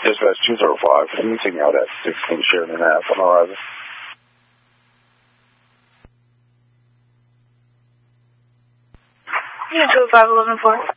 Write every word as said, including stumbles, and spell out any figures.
Dispatch two zero five, taking out at sixteen Sheridan Ave on horizon. Yeah, two five eleven four.